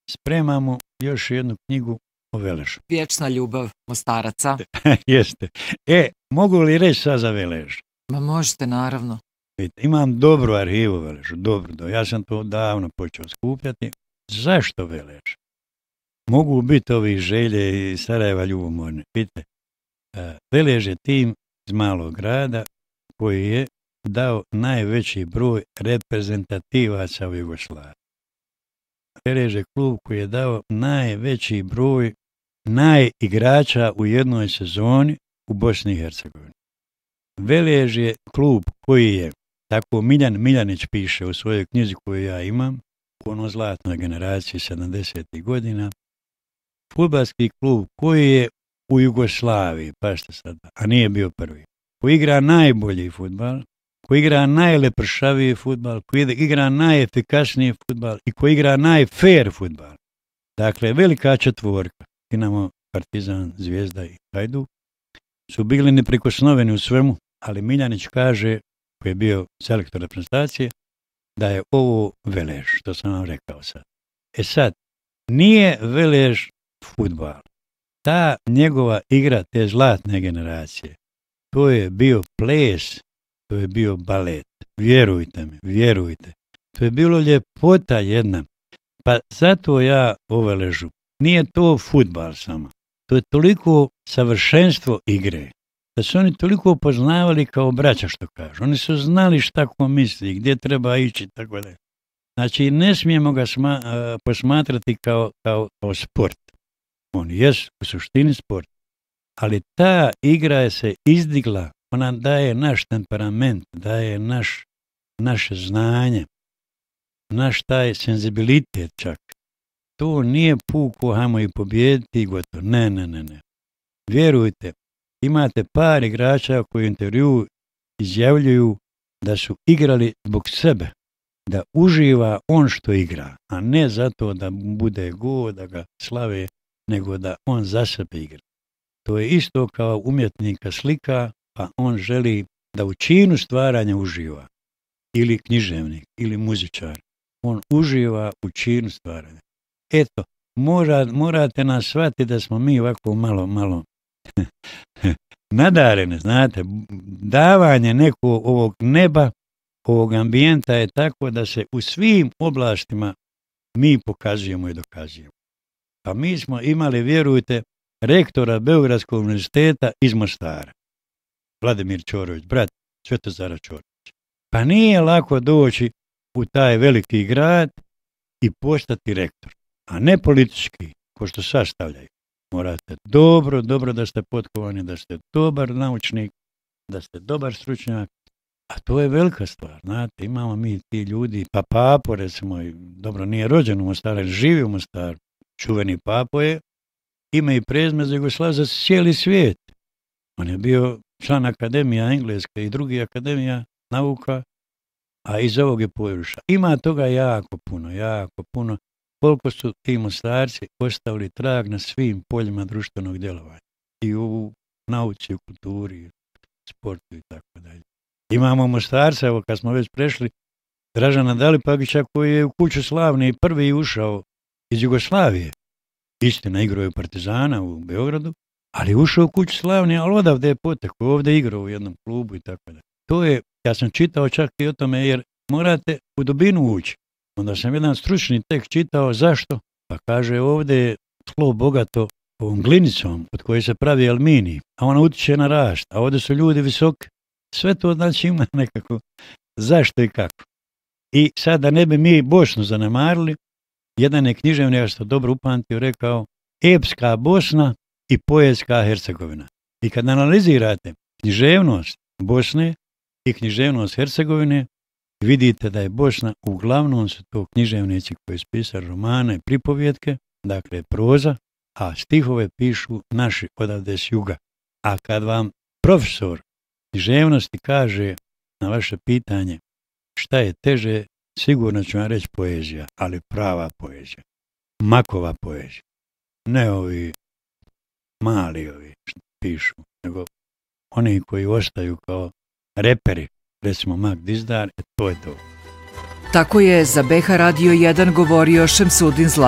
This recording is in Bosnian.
spremamo još jednu knjigu o Veležu. Vječna ljubav Mostaraca. Jeste. Mogu li reći sad za Velež? Ma možete, naravno. Imam dobru arhivu u Veležu, dobro. Ja sam to davno počeo skupljati. Zašto Velež? Mogu biti ovi Želje i Sarajeva ljubomorne. Vidite, Velež je tim iz malog grada koji je dao najveći broj reprezentativaca u Jugoslaviji. Velež je klub koji je dao najveći broj najigrača u jednoj sezoni u Bosni i Hercegovini. Velež je klub koji je, tako Miljan Miljanić piše u svojoj knjizi koju ja imam, u onoj zlatnoj generaciji 70. godina, fudbalski klub koji je u Jugoslaviji, pašte sad, a nije bio prvi, koji igra najbolji fudbal, koji igra najlepršaviji fudbal, koji igra najefikasniji fudbal i koji igra najfair fudbal. Dakle, velika četvorka, Dinamo, Partizan, Zvijezda i Hajduk, su bili neprikosnoveni u svemu, ali Miljanić kaže, koji je bio selektor reprezentacije, da je ovo Velež, što sam vam rekao sad. Sad, nije Velež fudbal. Ta njegova igra, te zlatne generacije, to je bio ples, to je bio balet. Vjerujte mi, vjerujte. To je bilo ljepota jedna. Pa zato ja o Veležu, nije to fudbal samo. To je toliko savršenstvo igre, da su oni toliko poznavali kao braća, što kažu. Oni su znali šta ko misli, gdje treba ići, tako da. Znači, ne smijemo ga posmatrati kao sport. On je u suštini sport. Ali ta igra je se izdigla, ona daje naš temperament, daje naše znanje, naš taj senzibilitet čak. To nije puko, hajmo i pobijediti i gotovo. Ne. Vjerujte, imate par igrača koji u intervju izjavljuju da su igrali zbog sebe, da uživa on što igra, a ne zato da bude go, da ga slave, nego da on za sebe igra. To je isto kao umjetnika slika, pa on želi da u činu stvaranja uživa, ili književnik, ili muzičar. On uživa u činu stvaranja. Eto, morate nas shvatiti da smo mi ovako malo nadarene, znate, davanje nekog ovog neba, ovog ambijenta je tako da se u svim oblastima mi pokazujemo i dokazujemo. Pa mi smo imali, vjerujte, rektora Beogradskog univerziteta iz Mostara, Vladimir Ćorović, brat Svetozara Ćorovića. Pa nije lako doći u taj veliki grad i postati rektor, a ne politički, ko što sastavljaju. Morate dobro da ste potkovani, da ste dobar naučnik, da ste dobar stručnjak, a to je velika stvar, znate, imamo mi ti ljudi, pa Papo, recimo, dobro, nije rođen u Mostaru, ali živi u Mostaru, čuveni Papo je, ime i prezime za Jugoslaviju za cijeli svijet. On je bio član Akademija Engleske i drugih akademija nauka, a iz ovog je područja. Ima toga jako puno. Koliko su ti Mostarci ostavili trag na svim poljima društvenog djelovanja. I u nauci, u kulturi, sportu i tako dalje. Imamo Mostarca, evo kad smo već prešli, Dražana Dalipagića koji je u Kuću Slavne prvi ušao iz Jugoslavije. Istina, igrao je u Partizana u Beogradu, ali ušao u Kuću Slavne, ali odavde je potekao, ovdje igrao u jednom klubu i tako dalje. To je, ja sam čitao čak i o tome, jer morate u dubinu ući. Onda sam jedan stručni tekst čitao zašto, pa kaže ovdje je tlo bogato ovom glinicom od koje se pravi aluminij, a ona utiče na rašt, a ovdje su ljudi visoki. Sve to znači ima nekako zašto i kako. I sad da ne bi mi Bosnu zanemarili, jedan je književnik, ja sam dobro upamtio, rekao epska Bosna i poetska Hercegovina. I kad analizirate književnost Bosne i književnost Hercegovine, vidite da je Bosna, uglavnom su to književnici koji su pisali romane, pripovjetke, dakle proza, a stihove pišu naši odavde s juga. A kad vam profesor književnosti kaže na vaše pitanje šta je teže, sigurno ću vam reći poezija, ali prava poezija, makova poezija. Ne ovi mali što pišu, nego oni koji ostaju kao reperi, recimo Mak Dizdar, to je to. Tako je za BH Radio 1 govorio Šemsudin Zlatko.